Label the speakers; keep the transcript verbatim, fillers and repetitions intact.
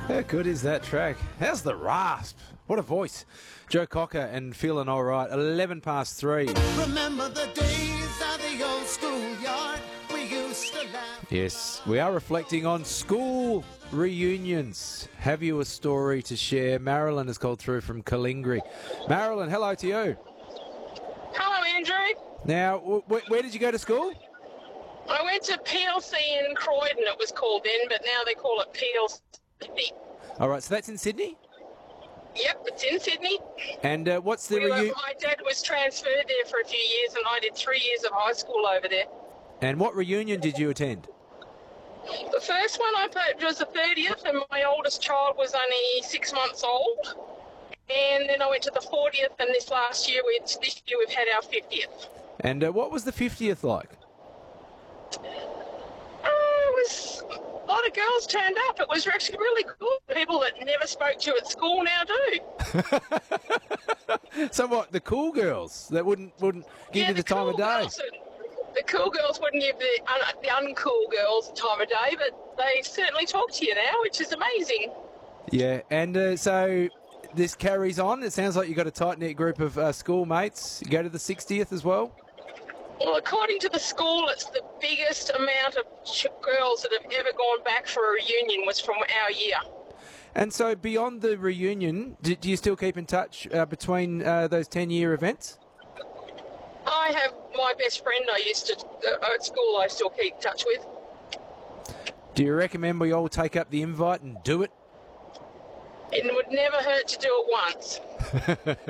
Speaker 1: How good is that track? How's the rasp? What a voice. Joe Cocker and Feeling Alright, eleven past three.
Speaker 2: Remember the days of the old schoolyard, we used to laugh.
Speaker 1: Yes, we are reflecting on school reunions. Have you a story to share? Marilyn has called through from Kalingri. Marilyn, hello to you.
Speaker 3: Hello, Andrew.
Speaker 1: Now, w- w- where did you go to school?
Speaker 3: I went to P L C in Croydon, it was called then, but now they call it P L C.
Speaker 1: All right, so that's in Sydney?
Speaker 3: Yep, it's in Sydney.
Speaker 1: And uh, what's the
Speaker 3: We were,
Speaker 1: reunion?
Speaker 3: my dad was transferred there for a few years, and I did three years of high school over there.
Speaker 1: And what reunion did you attend?
Speaker 3: The first one I put was the thirtieth, and my oldest child was only six months old. And then I went to the fortieth, and this last year, we, this year we've had our fiftieth.
Speaker 1: And uh, what was the fiftieth like?
Speaker 3: Uh, it was a lot of girls turned up. It was actually really cool. People that never spoke to you at school now do.
Speaker 1: So what, the cool girls that wouldn't wouldn't give
Speaker 3: Yeah,
Speaker 1: you the, time
Speaker 3: cool
Speaker 1: of day?
Speaker 3: girls that- The cool girls wouldn't give the, un, the uncool girls the time of day, but they certainly talk to you now, which is amazing.
Speaker 1: Yeah, and uh, so this carries on. It sounds like you've got a tight-knit group of uh, schoolmates. You go to the sixtieth as well?
Speaker 3: Well, according to the school, it's the biggest amount of ch- girls that have ever gone back for a reunion was from our year.
Speaker 1: And so beyond the reunion, do, do you still keep in touch uh, between uh, those ten-year events?
Speaker 3: I have my best friend I used to, uh, at school, I still keep in touch with.
Speaker 1: Do you recommend we all take up the invite and do it?
Speaker 3: It would never hurt to do it once.